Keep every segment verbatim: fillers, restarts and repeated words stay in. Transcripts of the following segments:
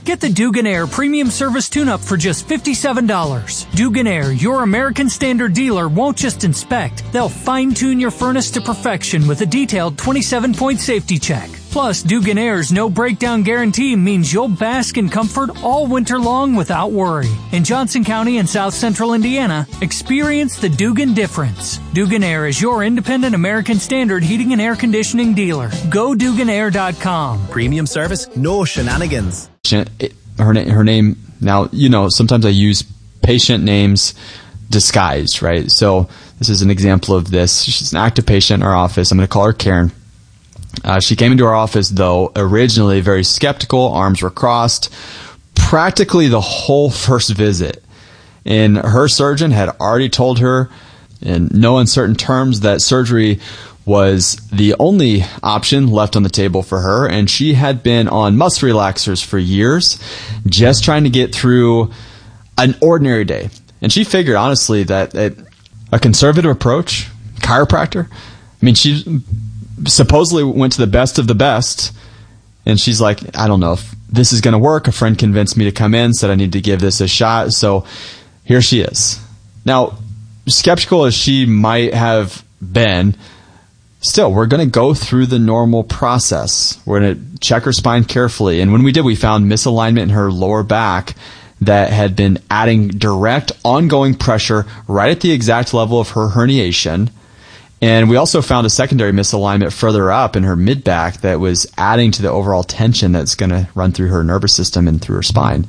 Get the Dugan Air Premium Service Tune-Up for just fifty-seven dollars. Dugan Air, your American Standard dealer, won't just inspect. They'll fine-tune your furnace to perfection with a detailed twenty-seven point safety check. Plus, Dugan Air's no breakdown guarantee means you'll bask in comfort all winter long without worry. In Johnson County and South Central Indiana, experience the Dugan difference. Dugan Air is your independent American Standard heating and air conditioning dealer. Go Dugan Air dot com. Premium service, no shenanigans. Her, her name, now, you know, sometimes I use patient names disguised, right? So this is an example of this. She's an active patient in our office. I'm going to call her Karen. Uh, she came into our office, though, originally very skeptical, arms were crossed, practically the whole first visit. And her surgeon had already told her in no uncertain terms that surgery was the only option left on the table for her, and she had been on muscle relaxers for years, just trying to get through an ordinary day. And she figured, honestly, that a, a conservative approach, chiropractor, I mean, she supposedly went to the best of the best, and she's like, I don't know if this is going to work. A friend convinced me to come in, said I need to give this a shot, so here she is. Now, skeptical as she might have been, still, we're going to go through the normal process. We're going to check her spine carefully, and when we did, we found misalignment in her lower back that had been adding direct, ongoing pressure right at the exact level of her herniation. And we also found a secondary misalignment further up in her mid-back that was adding to the overall tension that's going to run through her nervous system and through her spine.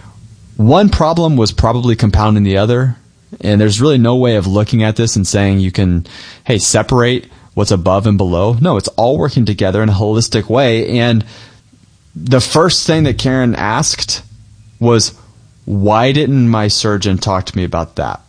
One problem was probably compounding the other, and there's really no way of looking at this and saying you can, hey, separate what's above and below. No, it's all working together in a holistic way. And the first thing that Karen asked was, why didn't my surgeon talk to me about that?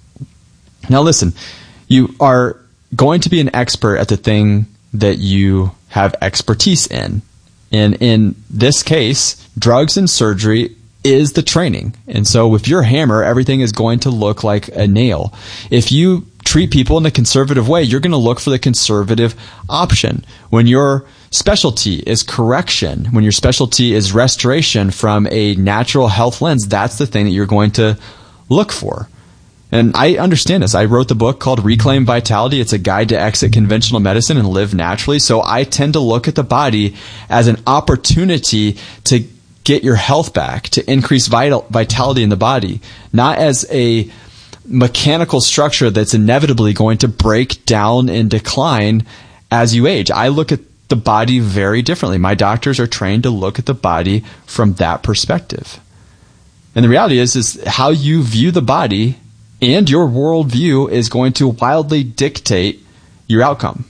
Now listen, you are going to be an expert at the thing that you have expertise in. And in this case, drugs and surgery is the training. And so if you're a hammer, everything is going to look like a nail. If you treat people in a conservative way, you're going to look for the conservative option. When your specialty is correction, when your specialty is restoration from a natural health lens, that's the thing that you're going to look for. And I understand this. I wrote the book called Reclaim Vitality. It's a guide to exit conventional medicine and live naturally. So I tend to look at the body as an opportunity to get your health back, to increase vital, vitality in the body, not as a mechanical structure that's inevitably going to break down and decline as you age. I look at the body very differently. My doctors are trained to look at the body from that perspective. And the reality is, is how you view the body and your worldview is going to wildly dictate your outcome.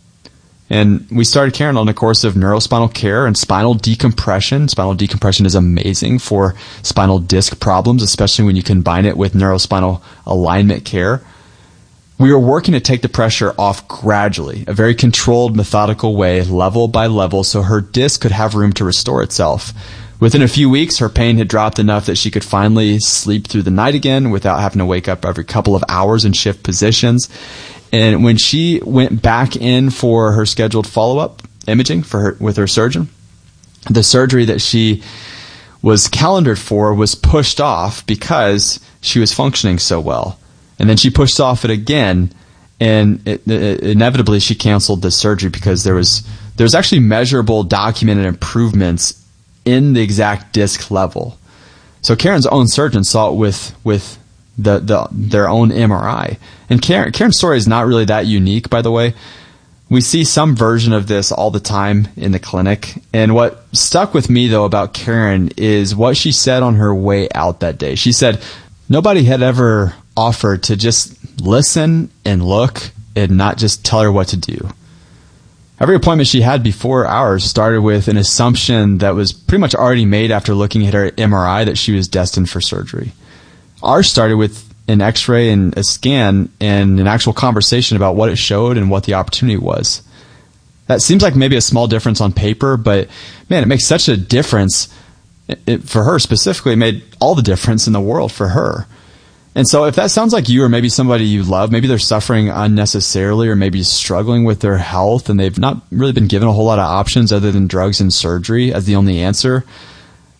And we started Karen on a course of neurospinal care and spinal decompression. Spinal decompression is amazing for spinal disc problems, especially when you combine it with neurospinal alignment care. We were working to take the pressure off gradually, a very controlled, methodical way, level by level, so her disc could have room to restore itself. Within a few weeks, her pain had dropped enough that she could finally sleep through the night again without having to wake up every couple of hours and shift positions. And when she went back in for her scheduled follow-up imaging for her, with her surgeon, the surgery that she was calendared for was pushed off because she was functioning so well. And then she pushed off it again, and it, it, inevitably she canceled the surgery because there was there was actually measurable, documented improvements in the exact disc level. So Karen's own surgeon saw it with with the, the their own M R I. And Karen, Karen's story is not really that unique, by the way. We see some version of this all the time in the clinic. And what stuck with me, though, about Karen is what she said on her way out that day. She said nobody had ever offered to just listen and look and not just tell her what to do. Every appointment she had before ours started with an assumption that was pretty much already made after looking at her M R I that she was destined for surgery. Ours started with an x-ray and a scan and an actual conversation about what it showed and what the opportunity was. That seems like maybe a small difference on paper, but man, it makes such a difference. It, it, for her specifically, it made all the difference in the world for her. And so if that sounds like you or maybe somebody you love, maybe they're suffering unnecessarily or maybe struggling with their health and they've not really been given a whole lot of options other than drugs and surgery as the only answer,